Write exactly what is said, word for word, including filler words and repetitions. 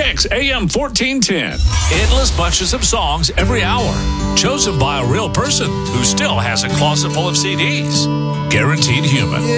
Kicks A M fourteen ten. Endless bunches of songs every hour, chosen by a real person who still has a closet full of C Ds. Guaranteed human.